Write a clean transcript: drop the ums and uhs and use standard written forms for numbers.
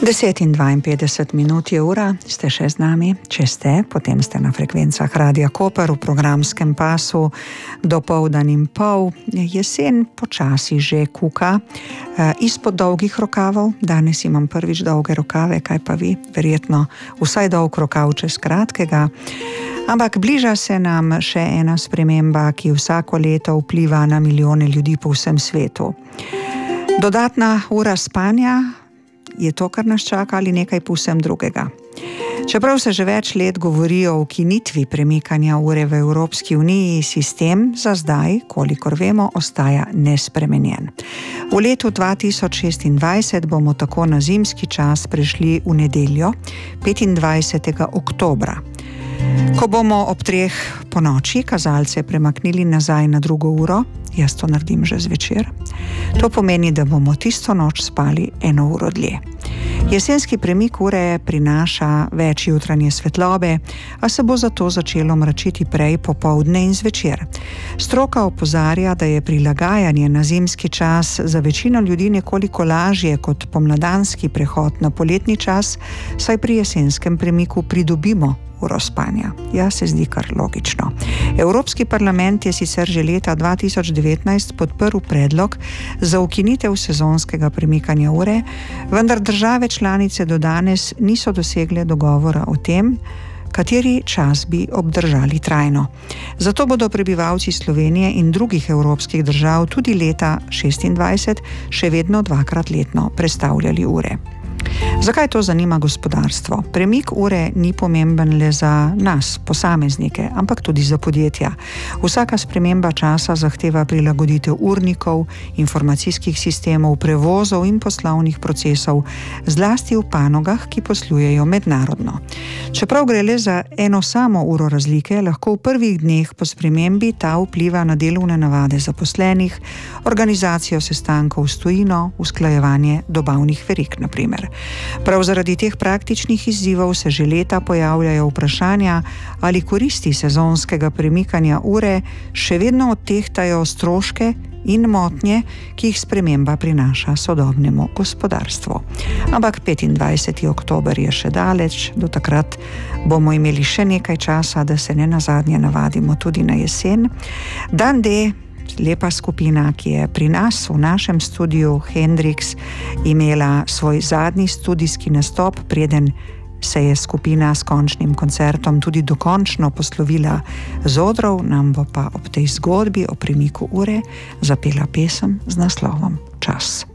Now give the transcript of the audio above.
10:52 je ura, ste še z nami, če ste, potem ste na frekvencah Radia Koper v programskem pasu dopoldan in pol. Jesen počasi že kuka izpod dolgih rokavov, danes imam prvič dolge rokave, kaj pa vi, verjetno vsaj dolg rokav čez kratkega. Ampak bliža se nam še ena sprememba, ki vsako leto vpliva na milijone ljudi po vsem svetu. Dodatna ura spanja, je to, kar nas čaka, ali nekaj povsem drugega? Čeprav se že več let govori o ukinitvi premikanja ure v Evropski uniji, sistem za zdaj, kolikor vemo, ostaja nespremenjen. V letu 2026 bomo tako na zimski čas prešli v nedeljo, 25. oktobra. Ko bomo ob 3 ponoči kazalce premaknili nazaj na 2 uro, jaz to naredim že zvečer, to pomeni, da bomo tisto noč spali 1 uro dlje. Jesenski premik ure prinaša več jutranje svetlobe, a se bo zato začelo mračiti prej popoldne in zvečer. Stroka opozarja, da je prilagajanje na zimski čas za večino ljudi nekoliko lažje kot pomladanski prehod na poletni čas, saj pri jesenskem premiku pridobimo uro spanja. Ja, se zdi kar logično. Evropski parlament je sicer že leta 2019 podprl predlog za ukinitev sezonskega premikanja ure, vendar države članice do danes niso dosegle dogovora o tem, kateri čas bi obdržali trajno. Zato bodo prebivalci Slovenije in drugih evropskih držav tudi leta 2026 še vedno 2-krat letno prestavljali ure. Zakaj to zanima gospodarstvo? Premik ure ni pomemben le za nas, posameznike, ampak tudi za podjetja. Vsaka sprememba časa zahteva prilagoditev urnikov, informacijskih sistemov, prevozov in poslovnih procesov, zlasti v panogah, ki poslujejo mednarodno. Čeprav gre le za eno samo uro razlike, lahko v prvih dneh po spremembi ta vpliva na delovne navade zaposlenih, organizacijo sestankov s tujino, usklajevanje dobavnih verig, na primer. Prav zaradi teh praktičnih izzivov se že leta pojavljajo vprašanja, ali koristi sezonskega premikanja ure še vedno odtehtajo stroške in motnje, ki jih sprememba prinaša sodobnemu gospodarstvu. Ampak 25. oktober je še daleč, do takrat bomo imeli še nekaj časa, da se nenazadnje navadimo tudi na jesen. Dan D, lepa skupina, ki je pri nas v našem studiu Hendrix imela svoj zadnji studijski nastop, preden se je skupina s končnim koncertom tudi dokončno poslovila z odrov, nam bo pa ob tej zgodbi o premiku ure zapela pesem z naslovom Čas.